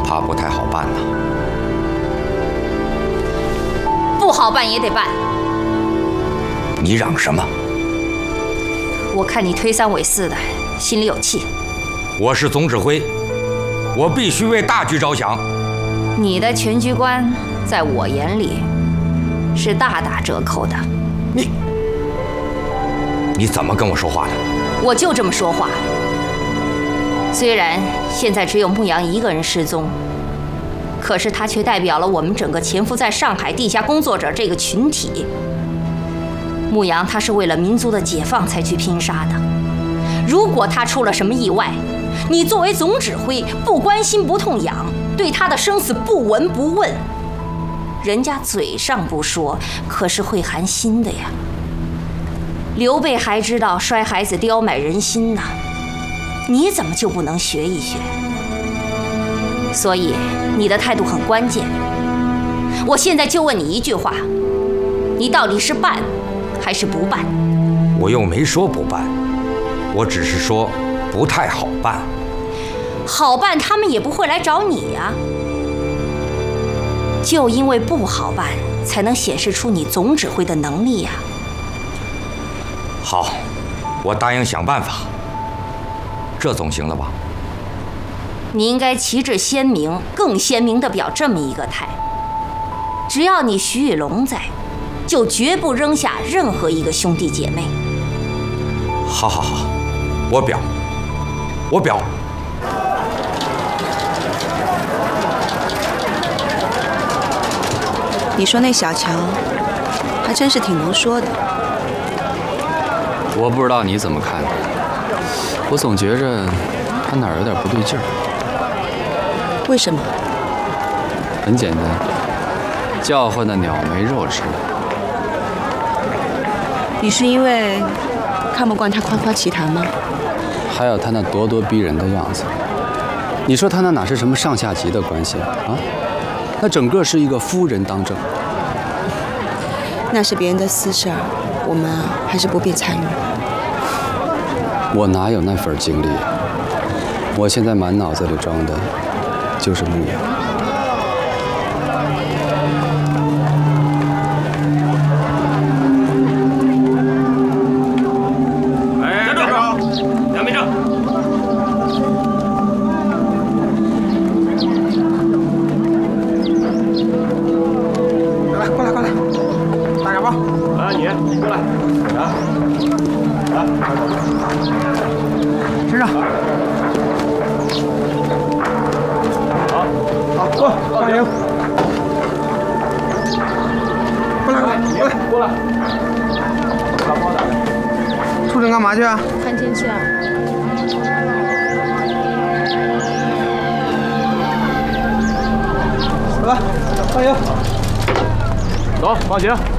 怕不太好办呢。 不好办也得办。 你嚷什么？ 我看你推三尾四的，心里有气。 我是总指挥，我必须为大局着想。 你的全局观，在我眼里是大打折扣的。 你怎么跟我说话的？ 我就这么说话。虽然现在只有牧羊一个人失踪，可是他却代表了我们整个潜伏在上海地下工作者这个群体。牧羊他是为了民族的解放才去拼杀的。如果他出了什么意外，你作为总指挥不关心不痛痒，对他的生死不闻不问，人家嘴上不说，可是会寒心的呀。刘备还知道摔孩子刁买人心呢，你怎么就不能学一学？所以你的态度很关键。我现在就问你一句话，你到底是办还是不办？ 我又没说不办，我只是说不太好办。 好办他们也不会来找你呀。就因为不好办，才能显示出你总指挥的能力呀。 好，我答应想办法，这总行了吧？ 你应该旗帜鲜明，更鲜明地表这么一个态：只要你徐宇龙在，就绝不扔下任何一个兄弟姐妹。 好，我表。 你说那小乔，还真是挺能说的。 我不知道你怎么看的，我总觉着他哪儿有点不对劲儿。 为什么？ 很简单，叫唤的鸟没肉吃。 你是因为看不惯他夸夸其谈吗？ 还有他那咄咄逼人的样子，你说他那哪是什么上下级的关系啊？那整个是一个夫人当政。 那是别人的私事儿，我们还是不必参与。 我哪有那份精力啊？我现在满脑子里装的就是牧羊。 站住！两边站！ 过来，大家伙，你过来，身上，好，过，加油！过来，出城干嘛去啊？ 看天气啊。 走吧，加油！ 走，放行。